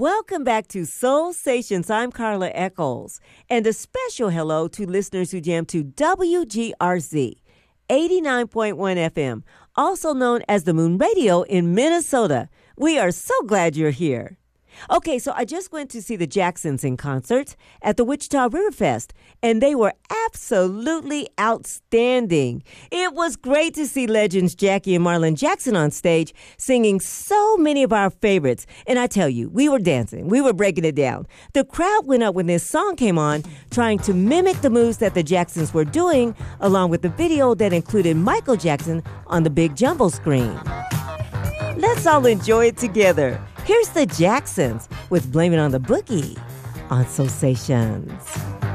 Welcome back to Soul Stations. I'm Carla Eccles. And a special hello to listeners who jam to WGRZ 89.1 FM, also known as the Moon Radio in Minnesota. We are so glad you're here. Okay, so I just went to see the Jacksons in concert at the Wichita River Fest, and they were absolutely outstanding. It was great to see legends Jackie and Marlon Jackson on stage singing so many of our favorites. And I tell you, we were dancing. We were breaking it down. The crowd went up when this song came on, trying to mimic the moves that the Jacksons were doing, along with the video that included Michael Jackson on the big jumbo screen. Let's all enjoy it together. Here's the Jacksons with Blame It on the Boogie on Soul Stations.